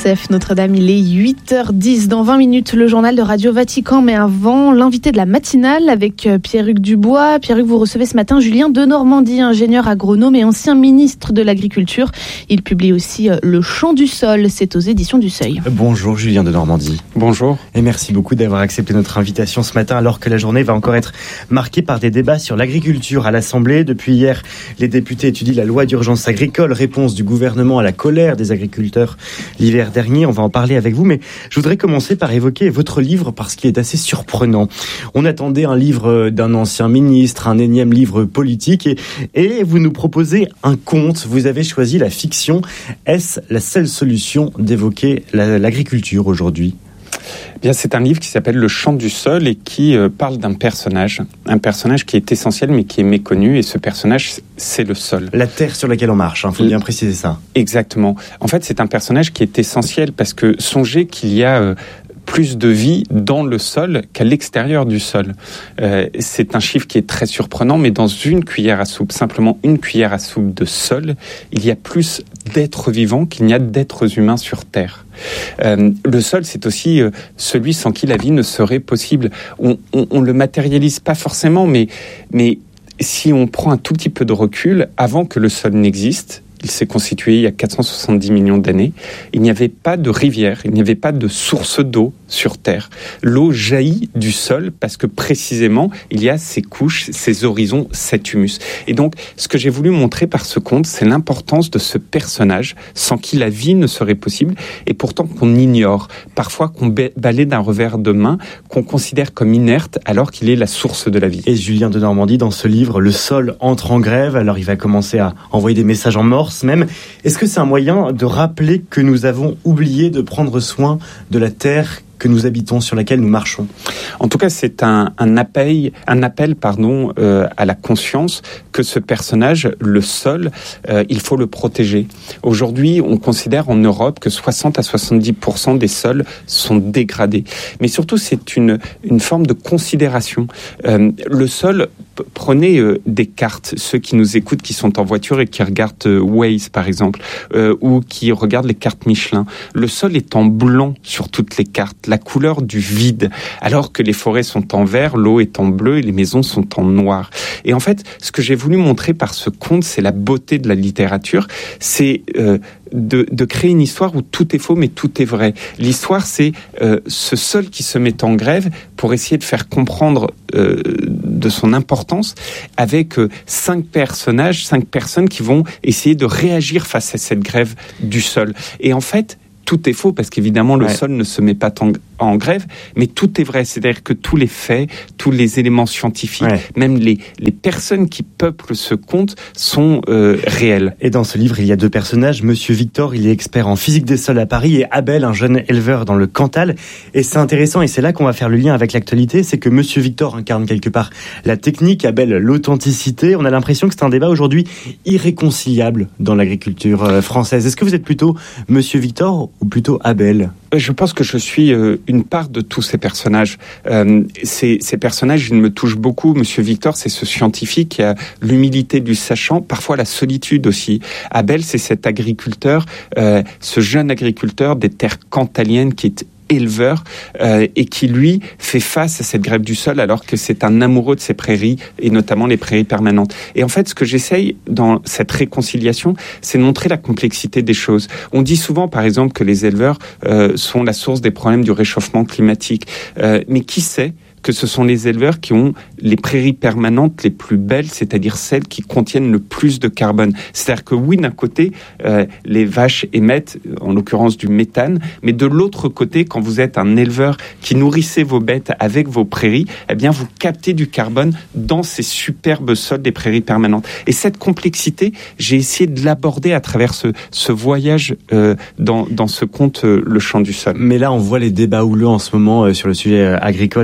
RCF Notre-Dame, il est 8h10. Dans 20 minutes, le journal de Radio Vatican. Mais avant, l'invité de la matinale avec Pierre-Hugues Dubois. Pierre-Hugues, vous recevez ce matin Julien Denormandie, ingénieur agronome et ancien ministre de l'Agriculture. Il publie aussi Le Chant du Sol. C'est aux éditions du Seuil. Bonjour Julien Denormandie. Bonjour. Et merci beaucoup d'avoir accepté notre invitation ce matin alors que la journée va encore être marquée par des débats sur l'agriculture à l'Assemblée. Depuis hier, les députés étudient la loi d'urgence agricole, réponse du gouvernement à la colère des agriculteurs l'hiver dernier. On va en parler avec vous, mais je voudrais commencer par évoquer votre livre parce qu'il est assez surprenant. On attendait un livre d'un ancien ministre, un énième livre politique et vous nous proposez un conte. Vous avez choisi la fiction. Est-ce la seule solution d'évoquer l'agriculture aujourd'hui ? Bien, c'est un livre qui s'appelle Le Chant du Sol et qui parle d'un personnage qui est essentiel mais qui est méconnu, et ce personnage, c'est le sol. La terre sur laquelle on marche, faut bien préciser ça. Exactement. En fait, c'est un personnage qui est essentiel parce que songez qu'il y a plus de vie dans le sol qu'à l'extérieur du sol. C'est un chiffre qui est très surprenant, mais dans une cuillère à soupe, simplement une cuillère à soupe de sol, il y a plus d'êtres vivants qu'il n'y a d'êtres humains sur Terre. Le sol, c'est aussi celui sans qui la vie ne serait possible. On le matérialise pas forcément, mais si on prend un tout petit peu de recul, avant que le sol n'existe, il s'est constitué il y a 470 millions d'années. Il n'y avait pas de rivière, il n'y avait pas de source d'eau sur Terre. L'eau jaillit du sol parce que précisément, il y a ces couches, ces horizons, cet humus. Et donc, ce que j'ai voulu montrer par ce conte, c'est l'importance de ce personnage sans qui la vie ne serait possible et pourtant qu'on ignore. Parfois qu'on balaie d'un revers de main, qu'on considère comme inerte alors qu'il est la source de la vie. Et Julien Denormandie, dans ce livre, le sol entre en grève. Alors, il va commencer à envoyer des messages en morse même. Est-ce que c'est un moyen de rappeler que nous avons oublié de prendre soin de la terre que nous habitons, sur laquelle nous marchons? En tout cas, c'est un appel à la conscience que ce personnage, le sol, il faut le protéger. Aujourd'hui, on considère en Europe que 60 à 70% des sols sont dégradés. Mais surtout, c'est une forme de considération. Le sol, prenez des cartes, ceux qui nous écoutent, qui sont en voiture et qui regardent Waze, par exemple, ou qui regardent les cartes Michelin. Le sol est en blanc sur toutes les cartes, la couleur du vide, alors que les forêts sont en vert, l'eau est en bleu et les maisons sont en noir. Et en fait, ce que j'ai voulu montrer par ce conte, c'est la beauté de la littérature, c'est de créer une histoire où tout est faux mais tout est vrai. L'histoire, c'est ce sol qui se met en grève pour essayer de faire comprendre de son importance avec 5 personnes qui vont essayer de réagir face à cette grève du sol. Et en fait, tout est faux parce qu'évidemment le sol ne se met pas en grève, mais tout est vrai. C'est-à-dire que tous les faits, tous les éléments scientifiques, même les personnes qui peuplent ce conte sont réels. Et dans ce livre, il y a 2 personnages. Monsieur Victor, il est expert en physique des sols à Paris, et Abel, un jeune éleveur dans le Cantal. Et c'est intéressant, et c'est là qu'on va faire le lien avec l'actualité, c'est que Monsieur Victor incarne quelque part la technique, Abel l'authenticité. On a l'impression que c'est un débat aujourd'hui irréconciliable dans l'agriculture française. Est-ce que vous êtes plutôt Monsieur Victor ou plutôt Abel ? Je pense que je suis une part de tous ces personnages. Ces personnages, ils me touchent beaucoup. Monsieur Victor, c'est ce scientifique qui a l'humilité du sachant, parfois la solitude aussi. Abel, c'est cet agriculteur, ce jeune agriculteur des terres cantaliennes qui est éleveur et qui lui fait face à cette grève du sol alors que c'est un amoureux de ses prairies et notamment les prairies permanentes. Et en fait, ce que j'essaye dans cette réconciliation, c'est de montrer la complexité des choses. On dit souvent, par exemple, que les éleveurs sont la source des problèmes du réchauffement climatique. Mais qui sait que ce sont les éleveurs qui ont les prairies permanentes les plus belles, c'est-à-dire celles qui contiennent le plus de carbone. C'est-à-dire que oui, d'un côté, les vaches émettent, en l'occurrence, du méthane, mais de l'autre côté, quand vous êtes un éleveur qui nourrissez vos bêtes avec vos prairies, eh bien, vous captez du carbone dans ces superbes sols des prairies permanentes. Et cette complexité, j'ai essayé de l'aborder à travers ce voyage dans ce conte Le Chant du Sol. Mais là, on voit les débats houleux en ce moment sur le sujet agricole à l'Assemblée.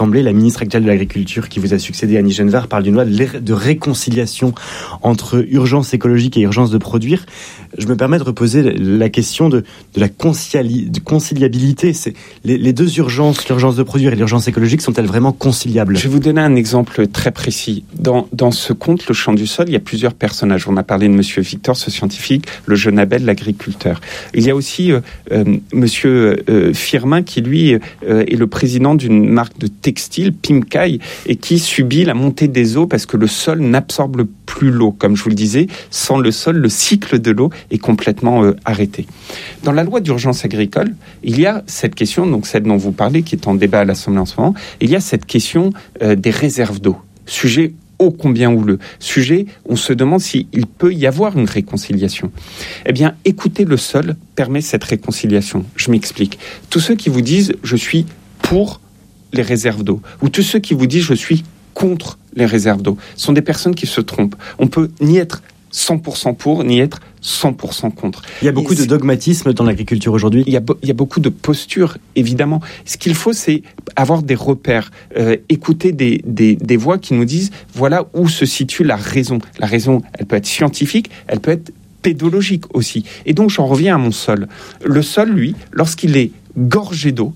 l'Assemblée. La ministre actuelle de l'Agriculture qui vous a succédé, Annie Genevard, parle d'une loi de réconciliation entre urgence écologique et urgence de produire. Je me permets de reposer la question de la conciliabilité. C'est les deux urgences, l'urgence de produire et l'urgence écologique, sont-elles vraiment conciliables ? Je vais vous donner un exemple très précis. Dans ce conte, Le Chant du Sol, il y a plusieurs personnages. On a parlé de Monsieur Victor, ce scientifique, le jeune Abel, l'agriculteur. Il y a aussi Monsieur Firmin, qui lui est le président d'une marque de textile, Pimcaï, et qui subit la montée des eaux parce que le sol n'absorbe plus l'eau. Comme je vous le disais, sans le sol, le cycle de l'eau est complètement arrêté. Dans la loi d'urgence agricole, il y a cette question, donc celle dont vous parlez, qui est en débat à l'Assemblée en ce moment, il y a cette question des réserves d'eau. Sujet ô combien houleux. Sujet, on se demande s'il peut y avoir une réconciliation. Eh bien, écouter le sol permet cette réconciliation. Je m'explique. Tous ceux qui vous disent « je suis pour les réserves d'eau » ou tous ceux qui vous disent « je suis contre les réserves d'eau » sont des personnes qui se trompent. On peut ni être 100% pour, ni être 100% contre. Il y a beaucoup de dogmatisme dans l'agriculture aujourd'hui. Il y a beaucoup de postures, évidemment. Ce qu'il faut, c'est avoir des repères, écouter des voix qui nous disent voilà où se situe la raison. La raison, elle peut être scientifique, elle peut être pédologique aussi. Et donc, j'en reviens à mon sol. Le sol, lui, lorsqu'il est gorgé d'eau,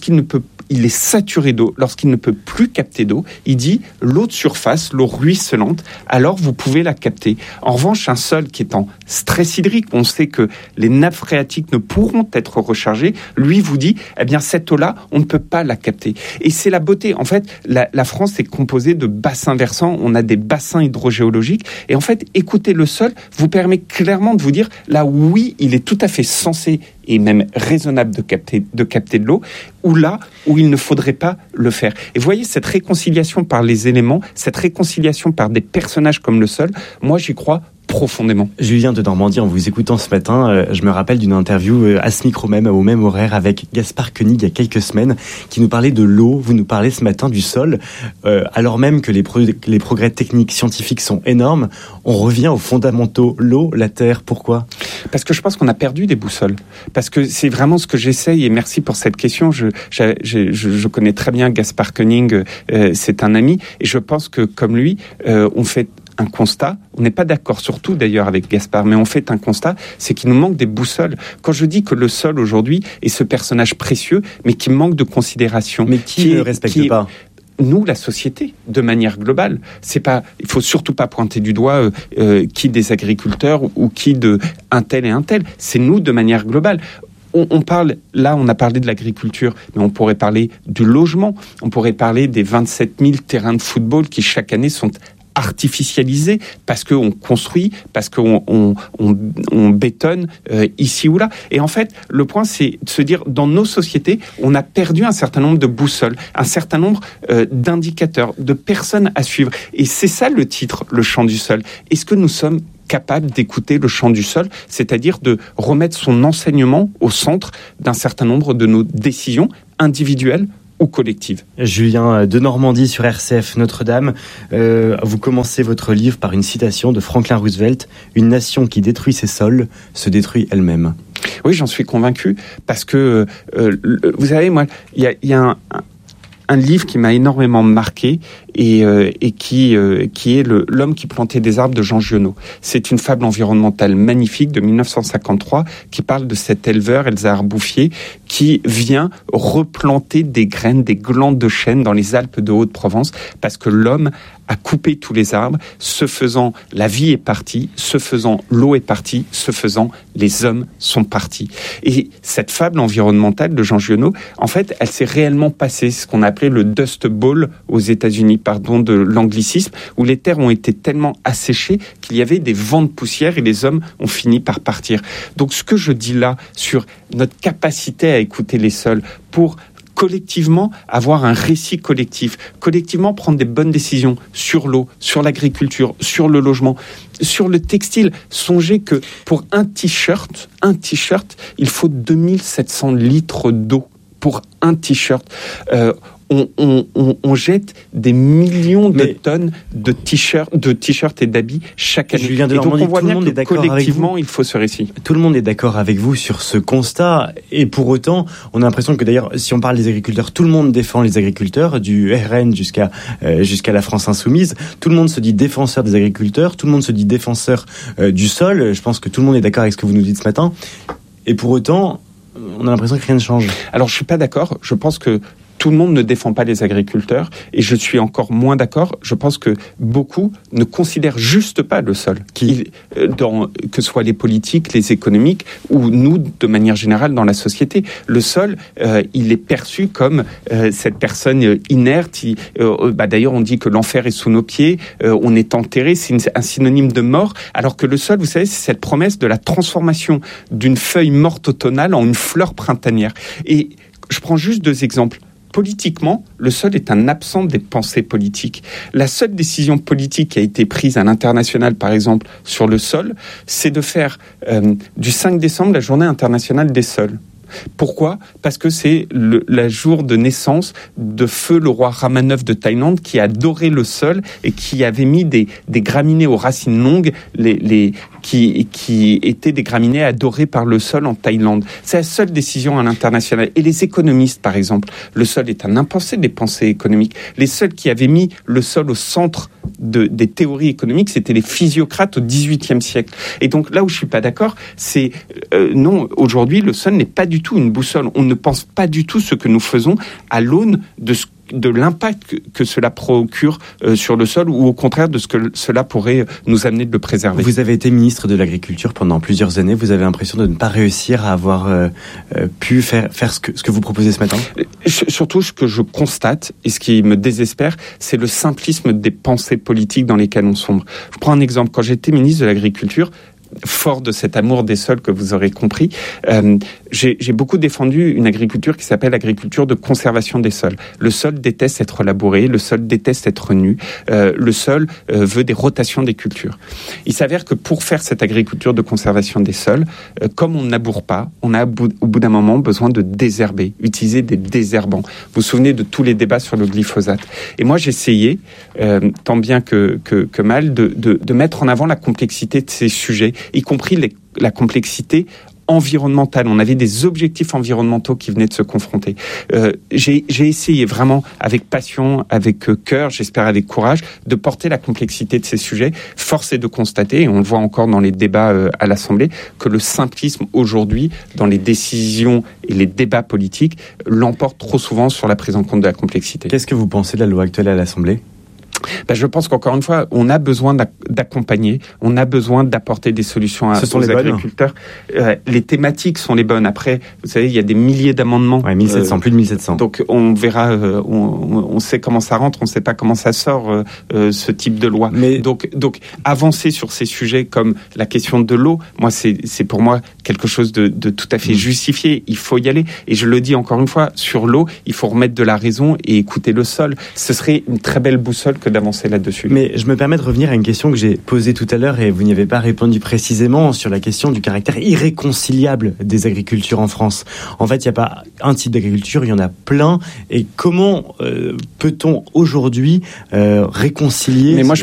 il est saturé d'eau, lorsqu'il ne peut plus capter d'eau, il dit l'eau de surface, l'eau ruisselante, alors vous pouvez la capter. En revanche, un sol qui est en stress hydrique, on sait que les nappes phréatiques ne pourront être rechargées, lui vous dit, eh bien cette eau-là, on ne peut pas la capter. Et c'est la beauté. En fait, la France est composée de bassins versants, on a des bassins hydrogéologiques, et en fait, écouter le sol vous permet clairement de vous dire, là oui, il est tout à fait censé et même raisonnable de capter de l'eau, ou là où il ne faudrait pas le faire. Et vous voyez, cette réconciliation par les éléments, cette réconciliation par des personnages comme le sol, moi j'y crois profondément. Julien de Normandie, en vous écoutant ce matin, je me rappelle d'une interview à ce micro même, au même horaire, avec Gaspard Koenig il y a quelques semaines, qui nous parlait de l'eau. Vous nous parlez ce matin du sol. Alors même que les progrès techniques, scientifiques sont énormes, on revient aux fondamentaux. L'eau, la terre, pourquoi ? Parce que je pense qu'on a perdu des boussoles. Parce que c'est vraiment ce que j'essaye, et merci pour cette question. Je connais très bien Gaspard Koenig, c'est un ami, et je pense que comme lui, on fait un constat, on n'est pas d'accord sur tout d'ailleurs avec Gaspard, mais on fait un constat, c'est qu'il nous manque des boussoles. Quand je dis que le sol aujourd'hui est ce personnage précieux, mais qui manque de considération. Mais qui ne le respecte pas ? Nous, la société, de manière globale. Il faut surtout pas pointer du doigt qui des agriculteurs ou qui de un tel et un tel. C'est nous de manière globale. On a parlé de l'agriculture, mais on pourrait parler du logement, on pourrait parler des 27 000 terrains de football qui chaque année sont artificialisés parce qu'on construit, parce qu'on bétonne ici ou là. Et en fait, le point, c'est de se dire, dans nos sociétés, on a perdu un certain nombre de boussoles, un certain nombre d'indicateurs, de personnes à suivre. Et c'est ça le titre, Le Chant du Sol. Est-ce que nous sommes capables d'écouter le chant du sol, c'est-à-dire de remettre son enseignement au centre d'un certain nombre de nos décisions individuelles ou collective. Julien de Normandie sur RCF Notre-Dame. Vous commencez votre livre par une citation de Franklin Roosevelt. Une nation qui détruit ses sols se détruit elle-même. Oui, j'en suis convaincu parce que vous savez, moi, il y a un livre qui m'a énormément marqué et qui est L'homme qui plantait des arbres de Jean Giono. C'est une fable environnementale magnifique de 1953 qui parle de cet éleveur, Elzéar Bouffier, qui vient replanter des graines, des glandes de chêne dans les Alpes de Haute-Provence parce que l'homme a coupé tous les arbres. Ce faisant, la vie est partie. Ce faisant, l'eau est partie. Ce faisant, les hommes sont partis. Et cette fable environnementale de Jean Giono, en fait, elle s'est réellement passée, ce qu'on appelait le Dust Bowl aux États-Unis, pardon de l'anglicisme, où les terres ont été tellement asséchées qu'il y avait des vents de poussière et les hommes ont fini par partir. Donc ce que je dis là sur notre capacité à écouter les sols pour collectivement avoir un récit collectif, collectivement prendre des bonnes décisions sur l'eau, sur l'agriculture, sur le logement, sur le textile. Songez que pour un t-shirt, il faut 2700 litres d'eau pour un t-shirt. on jette des millions de tonnes de t-shirts et d'habits chaque année. Julien Denormandie, et donc on voit bien que collectivement, il faut ce récit. Tout le monde est d'accord avec vous sur ce constat, et pour autant, on a l'impression que d'ailleurs, si on parle des agriculteurs, tout le monde défend les agriculteurs, du RN jusqu'à la France Insoumise. Tout le monde se dit défenseur des agriculteurs, tout le monde se dit défenseur du sol. Je pense que tout le monde est d'accord avec ce que vous nous dites ce matin. Et pour autant, on a l'impression que rien ne change. Alors, je suis pas d'accord. Je pense que tout le monde ne défend pas les agriculteurs, et je suis encore moins d'accord. Je pense que beaucoup ne considèrent juste pas le sol. Que ce soit les politiques, les économiques, ou nous, de manière générale, dans la société. Le sol, il est perçu comme cette personne inerte. D'ailleurs, on dit que l'enfer est sous nos pieds, on est enterré, c'est un synonyme de mort, alors que le sol, vous savez, c'est cette promesse de la transformation d'une feuille morte automnale en une fleur printanière. Et je prends juste 2 exemples. Politiquement, le sol est un absent des pensées politiques. La seule décision politique qui a été prise à l'international, par exemple, sur le sol, c'est de faire du 5 décembre la journée internationale des sols. Pourquoi ? Parce que c'est la jour de naissance de feu le roi Rama IX de Thaïlande, qui adorait le sol et qui avait mis des graminées aux racines longues, qui étaient des graminées adorées par le sol en Thaïlande. C'est la seule décision à l'international. Et les économistes, par exemple, le sol est un impensé des pensées économiques. Les seuls qui avaient mis le sol au centre des théories économiques, c'était les physiocrates au XVIIIe siècle. Et donc là où je suis pas d'accord, c'est non, aujourd'hui le sol n'est pas du tout une boussole. On ne pense pas du tout ce que nous faisons à l'aune de l'impact que cela procure sur le sol, ou au contraire de ce que cela pourrait nous amener de le préserver. Vous avez été ministre de l'Agriculture pendant plusieurs années. Vous avez l'impression de ne pas réussir à avoir pu faire ce que vous proposez ce matin ? Surtout, ce que je constate, et ce qui me désespère, c'est le simplisme des pensées politiques dans lesquelles on sombre. Je prends un exemple. Quand j'étais ministre de l'Agriculture, fort de cet amour des sols que vous aurez compris, j'ai beaucoup défendu une agriculture qui s'appelle l'agriculture de conservation des sols. Le sol déteste être labouré, le sol déteste être nu, le sol veut des rotations des cultures. Il s'avère que pour faire cette agriculture de conservation des sols, comme on ne laboure pas, on a au bout d'un moment besoin de désherber, utiliser des désherbants. Vous vous souvenez de tous les débats sur le glyphosate. Et moi j'essayais, tant bien que mal, de mettre en avant la complexité de ces sujets, y compris la complexité environnementale. On avait des objectifs environnementaux qui venaient de se confronter. J'ai essayé vraiment, avec passion, avec cœur, j'espère avec courage, de porter la complexité de ces sujets. Force est de constater, et on le voit encore dans les débats à l'Assemblée, que le simplisme aujourd'hui, dans les décisions et les débats politiques, l'emporte trop souvent sur la prise en compte de la complexité. Qu'est-ce que vous pensez de la loi actuelle à l'Assemblée ? Je pense qu'encore une fois, on a besoin d'accompagner, on a besoin d'apporter des solutions aux agriculteurs. Les thématiques sont les bonnes. Après, vous savez, il y a des milliers d'amendements. Ouais, 1700, plus de 1700. Donc on verra, on sait comment ça rentre, on ne sait pas comment ça sort, ce type de loi. Mais donc avancer sur ces sujets comme la question de l'eau, moi c'est pour moi quelque chose de tout à fait justifié. Il faut y aller. Et je le dis encore une fois, sur l'eau, il faut remettre de la raison et écouter le sol. Ce serait une très belle boussole que d'avancer là-dessus. Mais je me permets de revenir à une question que j'ai posée tout à l'heure et vous n'y avez pas répondu précisément, sur la question du caractère irréconciliable des agricultures en France. En fait, il n'y a pas un type d'agriculture, il y en a plein. Et comment peut-on aujourd'hui réconcilier le monde agricole ?